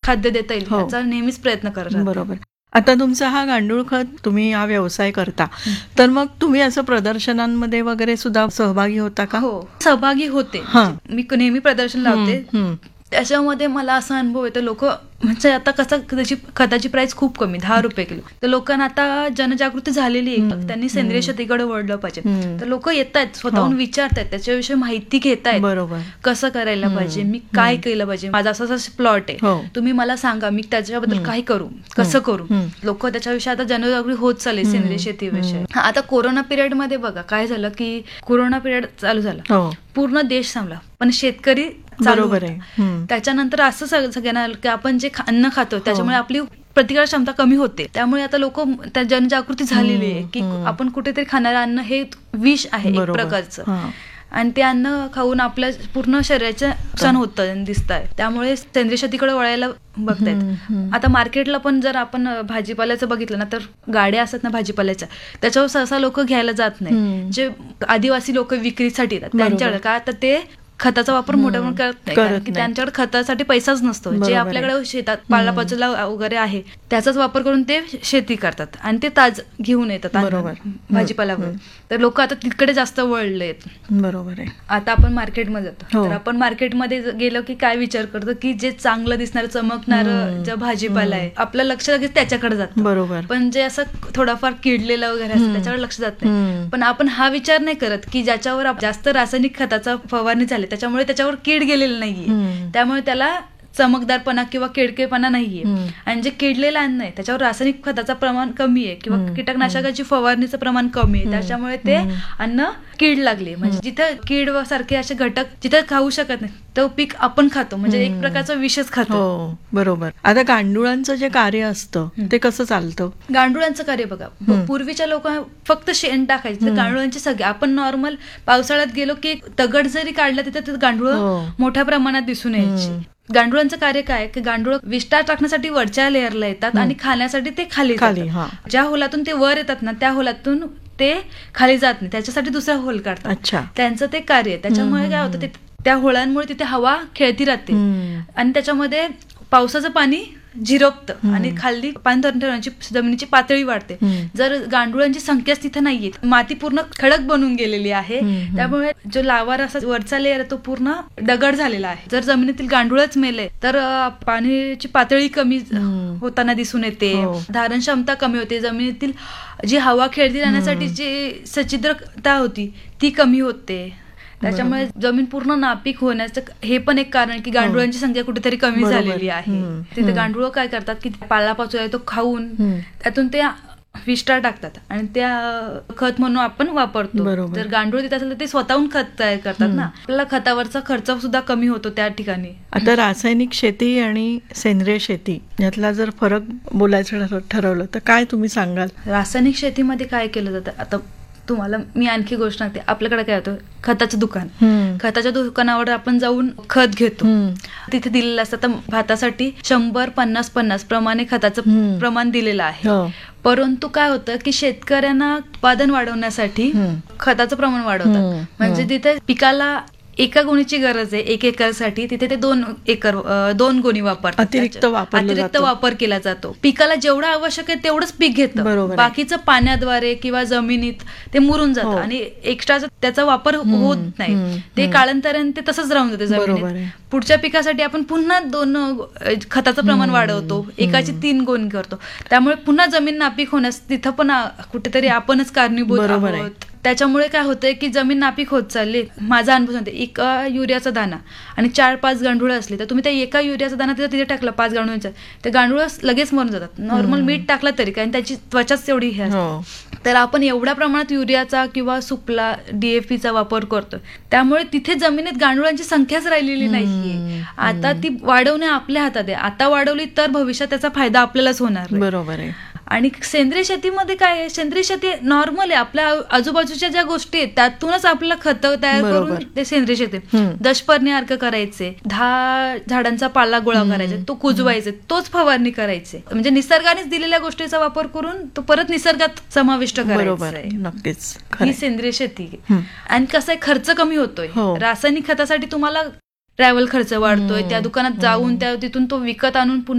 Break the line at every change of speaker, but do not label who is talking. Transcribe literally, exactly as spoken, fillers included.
खाद्य देता येईल याचा नेहमीच प्रयत्न करत.
बरोबर. आता तुमचा हा गांडूळ खत तुम्ही हा व्यवसाय करता, तर मग तुम्ही असं प्रदर्शनांमध्ये वगैरे सुद्धा सहभागी होता का?
हो, सहभागी होते. मी नेहमी प्रदर्शन लावते. त्याच्यामध्ये मला असा अनुभव येतो, लोक म्हणजे आता कसं त्याची खताची प्राइस खूप कमी, दहा रुपये किलो, तर लोकांना आता जनजागृती झालेली आहे, त्यांनी सेंद्रिय शेतीकडे वळलं पाहिजे. तर लोक येत आहेत, स्वतःहून विचारतायत, त्याच्याविषयी माहिती घेतायत,
बरोबर
कसं करायला पाहिजे, मी काय केलं पाहिजे, माझा असा असा प्लॉट आहे, तुम्ही मला सांगा मी त्याच्याबद्दल काय करू, कसं करू. लोक त्याच्याविषयी आता जनजागृती होत चालली सेंद्रिय शेतीविषयी. आता कोरोना पिरियड मध्ये बघा काय झालं की कोरोना पिरियड चालू झाला, पूर्ण देश थांबला, पण शेतकरी
बरोबर आहे.
त्याच्यानंतर असं सगळ्यांना की आपण जे अन्न खातो त्याच्यामुळे आपली प्रतिकार क्षमता कमी होते. त्यामुळे आता लोक त्या जनजागृती झालेली आहे की आपण कुठेतरी खाणारं अन्न हे विष आहे एक प्रकारचं, आणि ते अन्न खाऊन आपल्या पूर्ण शरीराचं नुकसान होतं दिसत आहे. त्यामुळे सेंद्रिय शेतीकडे वळायला बघतायत. आता मार्केटला पण जर आपण भाजीपाल्याचं बघितलं ना, तर गाड्या असतात ना भाजीपाल्याच्या, त्याच्यावर सहसा लोक घ्यायला जात नाही. जे आदिवासी लोक विक्रीसाठी येतात त्यांच्याकडे, का तर ते खताचा वापर मोठ्या प्रमाणात करत नाही, कारण की त्यांच्याकडे खतासाठी पैसाच नसतो. जे आपल्याकडे शेतात पालापाचोळा वगैरे आहे त्याचाच वापर करून ते शेती करतात आणि ते ताज घेऊन येतात भाजीपाला. तर लोक आता तिकडे जास्त वळले आहेत.
बरोबर आहे.
आता आपण मार्केटमध्ये जातो, तर आपण मार्केटमध्ये गेलो की काय विचार करतो की जे चांगलं दिसणारं चमकणारं जे भाजीपाला आहे आपलं लक्ष लगेच त्याच्याकडे जातं.
बरोबर.
पण जे असं थोडाफार किडलेलं वगैरे असतं त्याच्याकडे लक्ष जात नाही. पण आपण हा विचार नाही करत की ज्याच्यावर जास्त रासायनिक खताचा फवारणी झाली त्याच्यामुळे त्याच्यावर कीड गेलेली नाहीये, त्यामुळे त्याला चमकदारपणा किंवा किडकेपणा नाहीये. आणि जे किडलेलं अन्न आहे त्याच्यावर रासायनिक खताचं प्रमाण कमी आहे किंवा कीटकनाशकाची फवारणीचं प्रमाण कमी आहे, त्याच्यामुळे ते अन्न कीड लागली. म्हणजे जिथं कीड सारखे असे घटक जिथं खाऊ शकत नाही तो पीक आपण खातो, म्हणजे एक प्रकारचं विषच खातो.
बरोबर. आता गांडुळांचं जे कार्य असतं ते कसं चालतं?
गांडुळांचं कार्य बघा, पूर्वीच्या लोक फक्त शेण टाकायचे, तर गांडुळांचे सगळे आपण नॉर्मल पावसाळ्यात गेलो की दगड जरी काढला तिथे तिथे गांडूळ मोठ्या प्रमाणात दिसून यायची. गांडुळांचं कार्य काय की गांडूळ विष्ठा टाकण्यासाठी वरच्या लेअरला येतात आणि खाण्यासाठी ते खाली जातात. ज्या होलातून ते वर येतात ना त्या होलातून ते खाली जात नाही, त्याच्यासाठी दुसरा होल काढतात. त्यांचं ते कार्य. त्याच्यामुळे काय होतं, त्या होळांमुळे तिथे हवा खेळती राहते आणि त्याच्यामध्ये पावसाचं पाणी झिरपतं आणि खाली पाणी धरून ठेवण्याची जमिनीची पातळी वाढते. जर गांडुळांची संख्याच तिथे नाहीये, माती पूर्ण खडक बनून गेलेली आहे, त्यामुळे जो लावार असा वरचा लेअर तो पूर्ण दगड झालेला आहे. जर जमिनीतील गांडुळच मेले तर पाण्याची पातळी कमी होताना दिसून येते, धारण क्षमता कमी होते, जमिनीतील जी हवा खेळती राहण्यासाठी जी सच्छिद्रता होती ती कमी होते. त्याच्यामुळे जमीन पूर्ण नापीक होण्याचं हे पण एक कारण की गांडुळांची संख्या कुठेतरी कमी झालेली आहे. तिथे गांडूळ काय करतात की पालापाचोळा तो खाऊन त्यातून ते विष्ठा टाकतात आणि त्या खत म्हणून आपण वापरतो. जर गांडूळ देत असेल तर ते स्वतःहून खत तयार करतात ना, आपल्याला खतावरचा खर्च सुद्धा कमी होतो त्या ठिकाणी.
आता रासायनिक शेती आणि सेंद्रिय शेती यातला जर फरक बोलायचं ठरवलं तर काय तुम्ही सांगाल?
रासायनिक शेतीमध्ये काय केलं जातं, आता तुम्हाला मी आणखी गोष्ट सांगते. आपल्याकडे काय होतं, खताचं दुकान, खताच्या दुकानावर आपण जाऊन खत घेतो, तिथे दिलेलं असतं. तर भातासाठी शंभर पन्नास पन्नास प्रमाणे खताचं प्रमाण दिलेलं आहे. परंतु काय होतं की शेतकऱ्यांना उत्पादन वाढवण्यासाठी खताचं प्रमाण वाढवतात. म्हणजे तिथे पिकाला एका गोणीची गरज आहे एक एकरसाठी, तिथे ते दोन एकर दोन गोणी वापरतात,
अतिरिक्त
अतिरिक्त वापर केला जातो. पिकाला जेवढं आवश्यक आहे तेवढंच पीक घेतं, बाकीचं पाण्याद्वारे किंवा जमिनीत ते मुरून जातं आणि एक्स्ट्राचा त्याचा वापर होत नाही. ते कालांतराने ते तसंच राहून जाते जमिनीत. पुढच्या पिकासाठी आपण पुन्हा दोन खताचं प्रमाण वाढवतो, एकाची तीन गोणी करतो, त्यामुळे पुन्हा जमीन नापीक होण्यास तिथं पण कुठेतरी आपणच कारणीभूत आहोत. त्याच्यामुळे काय होतंय की जमीन नापीक होत चालली. माझा अनुभव सांगते, एका युरियाचा दाना आणि चार पाच गांडूळ असले तर तुम्ही त्या एका युरियाचा दाना तिथे तिथे टाकला पाच गांडूळांचा, ते गांडूळ लगेच मरून जातात. नॉर्मल मीठ टाकलं तरी, कारण त्याची त्वचाच तेवढी हे असते. तर आपण एवढ्या प्रमाणात युरियाचा किंवा सुपला डीएफपीचा वापर करतो, त्यामुळे तिथे जमिनीत गांडुळांची संख्याच राहिलेली नाहीये. आता ती वाढवणे आपल्या हातात आहे. आता वाढवली तर भविष्यात त्याचा फायदा आपल्यालाच होणार.
बरोबर आहे.
आणि सेंद्रिय शेतीमध्ये काय आहे, सेंद्रिय शेती नॉर्मल आहे, आपल्या आजूबाजूच्या ज्या गोष्टी आहेत त्यातूनच आपल्याला खत तयार करून ते सेंद्रिय शेती. दशपर्णी अर्क करायचे, दहा झाडांचा पाला गोळा करायचा, तो कुजवायचा, तोच फवारणी करायचे, म्हणजे निसर्गानेच दिलेल्या गोष्टीचा वापर करून तो परत निसर्गात समाविष्ट करायचा.
नक्कीच
ही सेंद्रिय शेती. आणि कसं आहे, खर्च कमी होतोय. रासायनिक खतासाठी तुम्हाला ट्रॅव्हल खर्च वाढतोय, त्या दुकानात जाऊन त्या तिथून तो विकत आणून